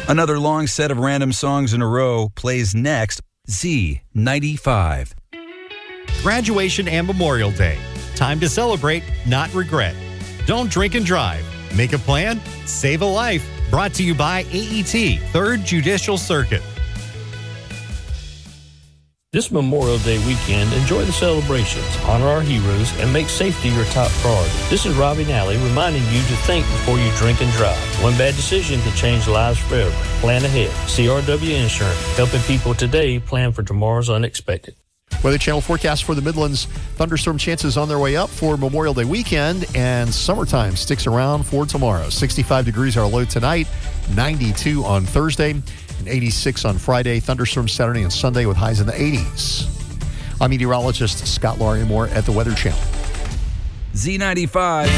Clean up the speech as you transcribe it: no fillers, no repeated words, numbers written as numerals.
Another long set of random songs in a row plays next. Z95. Graduation and Memorial Day. Time to celebrate, not regret. Don't drink and drive. Make a plan, save a life. Brought to you by AET, 3rd Judicial Circuit. This Memorial Day weekend, enjoy the celebrations, honor our heroes, and make safety your top priority. This is Robbie Nally reminding you to think before you drink and drive. One bad decision can change lives forever. Plan ahead. CRW Insurance, helping people today plan for tomorrow's unexpected. Weather Channel forecast for the Midlands. Thunderstorm chances on their way up for Memorial Day weekend, and summertime sticks around for tomorrow. 65 degrees our low tonight, 92 on Thursday, and 86 on Friday. Thunderstorms Saturday and Sunday with highs in the 80s. I'm meteorologist Scott Larimore at the Weather Channel. Z95.